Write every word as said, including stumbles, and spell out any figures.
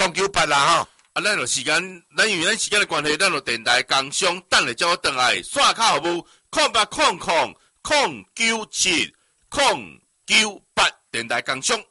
东九八啦吼。 啊，咱就时间，咱因为咱时间的关系，咱就电台工商，等下才我转来。线卡服务：空八空空空九七空九八，电台工商。